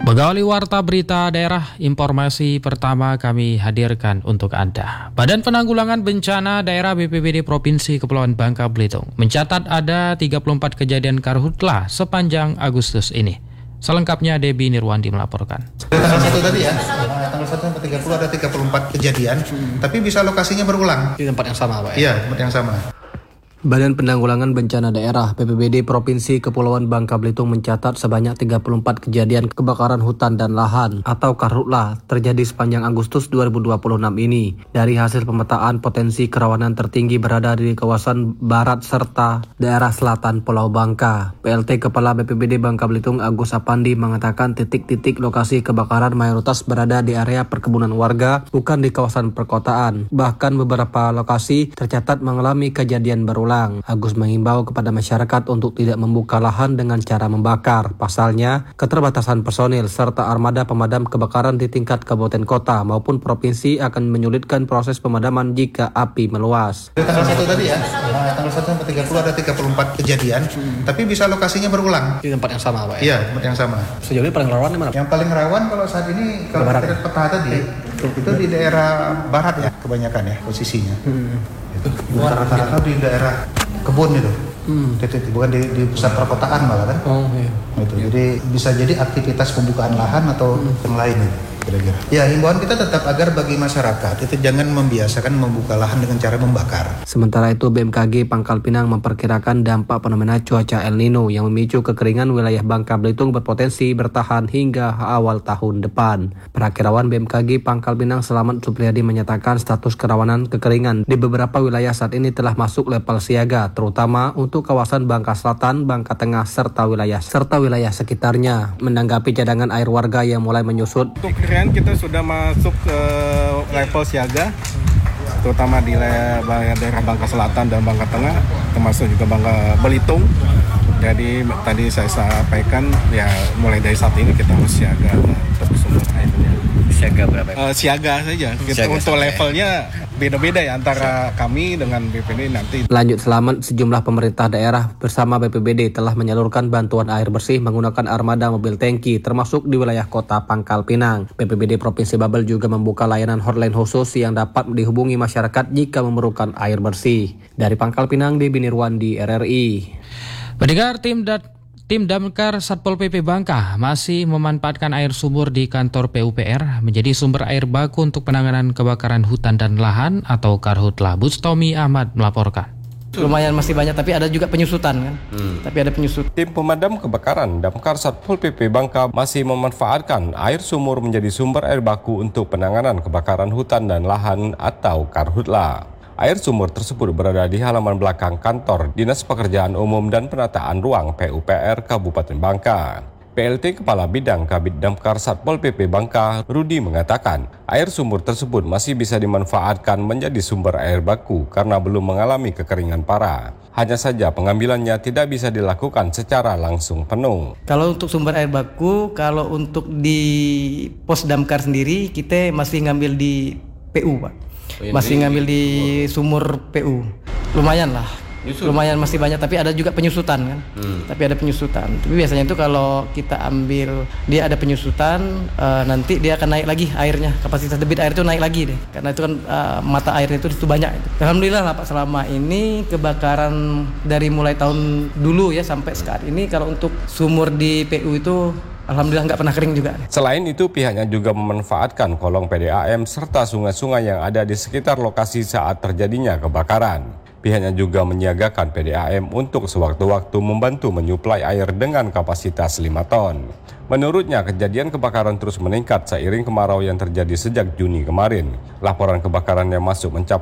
Pegawai Warta Berita Daerah, informasi pertama kami hadirkan untuk Anda. Badan Penanggulangan Bencana Daerah BPBD Provinsi Kepulauan Bangka Belitung mencatat ada 34 kejadian karhutlah sepanjang Agustus ini. Selengkapnya Debbie Nirwandi melaporkan. Tanggal 1 tadi ya, tanggal 1 sampai 30 ada 34 kejadian, tapi bisa lokasinya berulang. Di tempat yang sama, Pak? Iya, tempat yang sama. Badan Penanggulangan Bencana Daerah BPBD Provinsi Kepulauan Bangka Belitung mencatat sebanyak 34 kejadian kebakaran hutan dan lahan atau karhutlah terjadi sepanjang Agustus 2026 ini. Dari hasil pemetaan potensi kerawanan tertinggi berada di kawasan barat serta daerah selatan Pulau Bangka. PLT Kepala BPBD Bangka Belitung Agus Apandi mengatakan titik-titik lokasi kebakaran mayoritas berada di area perkebunan warga, bukan di kawasan perkotaan. Bahkan beberapa lokasi tercatat mengalami kejadian berulang. Agus mengimbau kepada masyarakat untuk tidak membuka lahan dengan cara membakar. Pasalnya, keterbatasan personil serta armada pemadam kebakaran di tingkat kabupaten kota maupun provinsi akan menyulitkan proses pemadaman jika api meluas. Tanggal 1 tadi ya, tanggal 1 sampai 30 ada 34 kejadian, tapi bisa lokasinya berulang. Di tempat yang sama, Pak? Iya, tempat yang sama. Sejauh ini paling rawan di mana? Yang paling rawan kalau saat ini, kalau kita lihat peta tadi, itu di daerah barat ya, kebanyakan ya posisinya. Itu rata-rata di daerah kebun itu, bukan di pusat perkotaan malah kan. Itu. Jadi bisa jadi aktivitas pembukaan lahan atau yang lain kira-kira. Ya, himbauan kita tetap agar bagi masyarakat itu jangan membiasakan membuka lahan dengan cara membakar. Sementara itu BMKG Pangkal Pinang memperkirakan dampak fenomena cuaca El Nino yang memicu kekeringan wilayah Bangka Belitung berpotensi bertahan hingga awal tahun depan. Perakirawan BMKG Pangkal Pinang Selamat Supriyadi menyatakan status kerawanan kekeringan di beberapa wilayah saat ini telah masuk level siaga, terutama untuk kawasan Bangka Selatan, Bangka Tengah serta wilayah sekitarnya. Menanggapi cadangan air warga yang mulai menyusut, kita sudah masuk ke level siaga, terutama di daerah Bangka Selatan dan Bangka Tengah, termasuk juga Bangka Belitung. Jadi tadi saya sampaikan ya mulai dari saat ini kita harus siaga untuk sumber airnya. Siaga berapa? Siaga saja. Untuk levelnya beda-beda ya antara kami dengan BPBD nanti. Lanjut Selamat, sejumlah pemerintah daerah bersama BPBD telah menyalurkan bantuan air bersih menggunakan armada mobil tangki termasuk di wilayah kota Pangkal Pinang. BPBD Provinsi Babel juga membuka layanan hotline khusus yang dapat dihubungi masyarakat jika memerlukan air bersih. Dari Pangkal Pinang, Debbie Nirwandi, RRI. Pendengar, Tim Damkar Satpol PP Bangka masih memanfaatkan air sumur di kantor PUPR menjadi sumber air baku untuk penanganan kebakaran hutan dan lahan atau karhutlah. Bustomi Ahmad melaporkan. Lumayan masih banyak, tapi ada juga penyusutan kan. Tapi ada penyusut. Tim pemadam kebakaran Damkar Satpol PP Bangka masih memanfaatkan air sumur menjadi sumber air baku untuk penanganan kebakaran hutan dan lahan atau karhutlah. Air sumur tersebut berada di halaman belakang kantor Dinas Pekerjaan Umum dan Penataan Ruang PUPR Kabupaten Bangka. PLT Kepala Bidang Kabid Damkar Satpol PP Bangka, Rudi mengatakan, air sumur tersebut masih bisa dimanfaatkan menjadi sumber air baku karena belum mengalami kekeringan parah. Hanya saja pengambilannya tidak bisa dilakukan secara langsung penuh. Kalau untuk sumber air baku, kalau untuk di pos damkar sendiri, kita masih ngambil di PU, Pak. Masih ngambil di sumur PU. Lumayan lah. Lumayan masih banyak, tapi ada juga penyusutan kan. Tapi ada penyusutan. Tapi biasanya itu kalau kita ambil, dia ada penyusutan, nanti dia akan naik lagi airnya. Kapasitas debit air itu naik lagi deh. Karena itu kan mata airnya itu banyak. Alhamdulillah lah Pak, selama ini kebakaran dari mulai tahun dulu ya sampai saat ini, kalau untuk sumur di PU itu alhamdulillah nggak pernah kering juga. Selain itu, pihaknya juga memanfaatkan kolong PDAM serta sungai-sungai yang ada di sekitar lokasi saat terjadinya kebakaran. Pihaknya juga menyiagakan PDAM untuk sewaktu-waktu membantu menyuplai air dengan kapasitas 5 ton. Menurutnya, kejadian kebakaran terus meningkat seiring kemarau yang terjadi sejak Juni kemarin. Laporan kebakaran yang masuk mencapai